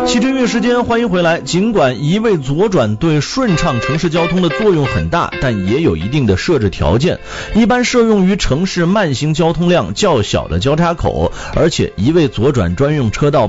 汽车音乐时间，欢迎回来。尽管一味左转对顺畅城市交通的作用很大，但也有一定的设置条件，一般适用于城市慢行交通量较小的交叉口，而且一味左转专用车道